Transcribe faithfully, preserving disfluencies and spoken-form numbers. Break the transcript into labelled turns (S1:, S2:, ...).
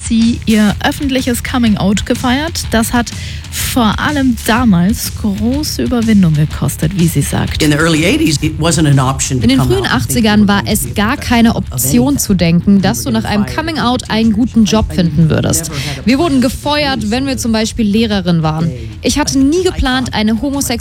S1: sie ihr öffentliches Coming-out gefeiert. Das hat vor allem damals große Überwindung gekostet, wie sie sagt.
S2: In den frühen achtzigern war es gar keine Option zu denken, dass du nach einem Coming-out einen guten Job finden würdest. Wir wurden gefeuert, wenn wir zum Beispiel Lehrerin waren. Ich hatte nie geplant, eine homosexuelle